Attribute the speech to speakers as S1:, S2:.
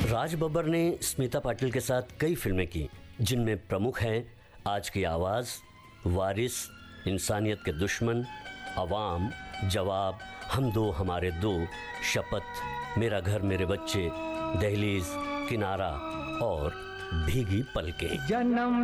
S1: राज बब्बर ने स्मिता पाटिल के साथ कई फिल्में की, जिनमें प्रमुख हैं आज की आवाज़, वारिस, इंसानियत के दुश्मन, अवाम, जवाब, हम दो हमारे दो, शपथ, मेरा घर मेरे बच्चे, दहलीज, किनारा और भीगी पलकें।